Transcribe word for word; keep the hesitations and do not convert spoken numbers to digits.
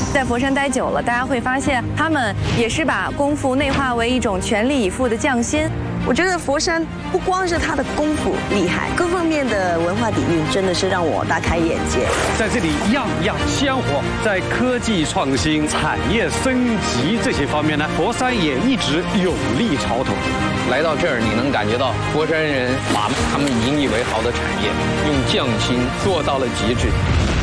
在佛山待久了，大家会发现他们也是把功夫内化为一种全力以赴的匠心。 我觉得佛山不光是它的功夫厉害，各方面的文化底蕴真的是让我大开眼界。 在这里样样鲜活，在科技创新、产业升级这些方面呢，佛山也一直勇立潮头。 来到这儿，你能感觉到佛山人把他们引以为豪的产业用匠心做到了极致。